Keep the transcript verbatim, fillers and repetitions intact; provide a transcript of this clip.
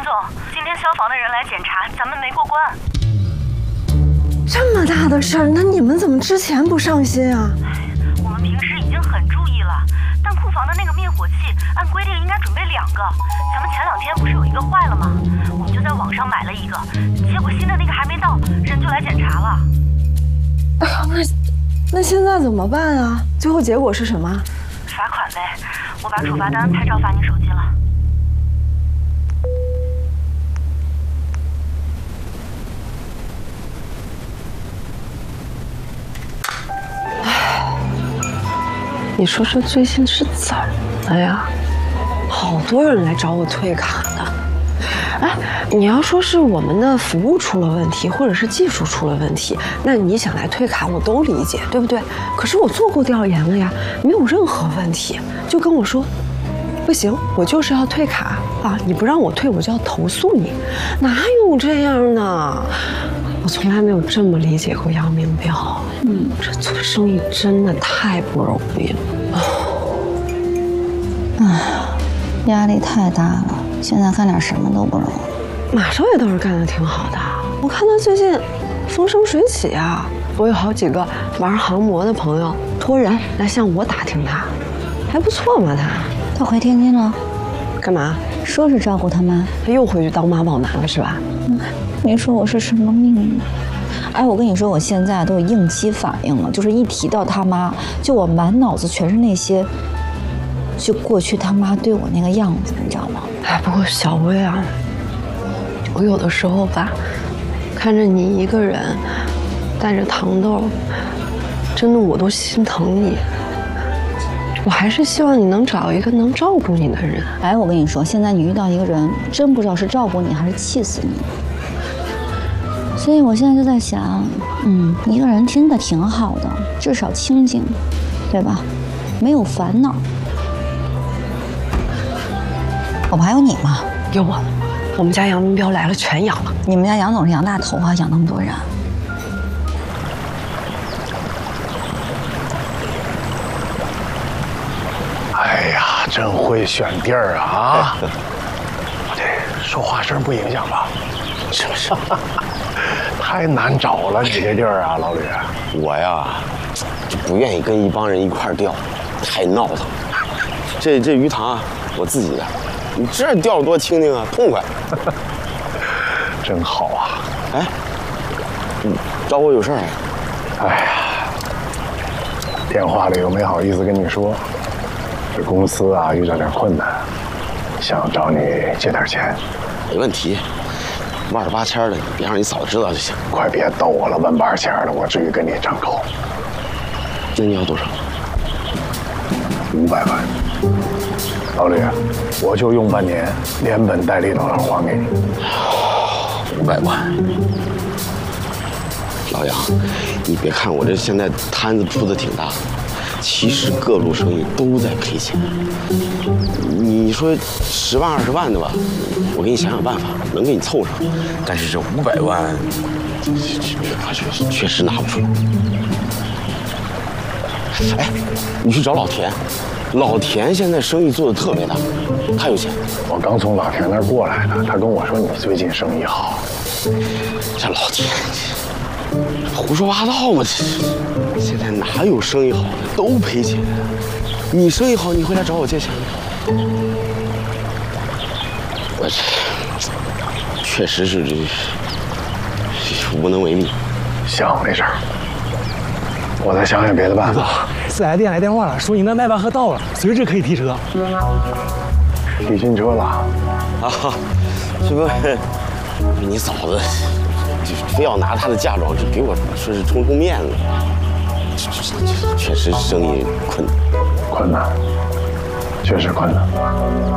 总，今天消防的人来检查，咱们没过关。 这么大的事儿，那你们怎么之前不上心啊？ 我们平时已经很注意了，但库房的那个灭火器按规定应该准备两个，咱们前两天不是有一个坏了吗？我们就在网上买了一个，结果新的那个还没到，人就来检查了。 哎呀，那那现在怎么办啊？最后结果是什么？ 罚款呗，我把处罚单拍照发你手机了。 你说这最近是怎么了呀？好多人来找我退卡的。哎，你要说是我们的服务出了问题，或者是技术出了问题，那你想来退卡我都理解，对不对？可是我做过调研了呀，没有任何问题，就跟我说，不行，我就是要退卡啊！你不让我退，我就要投诉你。哪有这样的？我从来没有这么理解过杨明彪。嗯，这做生意真的太不容易了。 哎，压力太大了，现在干点什么都不容易。 马少爷倒是干得挺好的，我看他最近风生水起啊。我有好几个玩航模的朋友托人来向我打听他，还不错嘛他。 他回天津了， 干嘛？ 说是照顾他妈， 他又回去当妈宝男了是吧？ 嗯，你说我是什么命呢？哎，我跟你说，我现在都有应激反应了，就是一提到他妈，就我满脑子全是那些，就过去他妈对我那个样子，你知道吗？ 哎，不过小薇啊，我有的时候吧，看着你一个人带着糖豆，真的我都心疼你。我还是希望你能找一个能照顾你的人。 哎，我跟你说，现在你遇到一个人，真不知道是照顾你还是气死你。所以我现在就在想，嗯，一个人真的挺好的，至少清静，对吧？没有烦恼。我不还有你吗？ 有我，我们家杨明彪来了，全养了。 你们家杨总是杨大头啊，养那么多人。 哎呀，真会选地儿啊！啊，我这说话声不影响吧？ 是不是？ 太难找了，你这地儿啊，老吕。 我呀，就不愿意跟一帮人一块儿钓，太闹腾。这这鱼塘啊，我自己的，你这钓多清静啊，痛快。 真好啊！ 哎，你找我有事儿啊？ 哎呀，电话里又没好意思跟你说，这公司啊遇到点困难，想找你借点钱。 没问题。万儿八千的，你别让你嫂子知道就行。 快别逗我了，万八千的，我至于跟你张口？ 那你要多少？ 五百万。老吕，我就用半年，连本带利都能还给你。 五百万。老杨，你别看我这现在摊子铺的挺大，其实各路生意都在赔钱。你说十万二十万的吧，我给你想想办法，能给你凑上。但是这五百万，确确实拿不出来。哎，你去找老田，老田现在生意做的特别大，他有钱。 我刚从老田那儿过来的，他跟我说你最近生意好。 这老田胡说八道嘛！这现在哪有生意好的，都赔钱。你生意好，你会来找我借钱吗？我这确实是这无能为力。 行，没事儿，我再想想别的办法。 四 S 店来电话了，说你那迈巴赫到了，随时可以提车。 提新车了？ 啊，这不，你嫂子就非要拿她的嫁妆，就给我说是充充面子。确实生意困难， 困难，确实困难。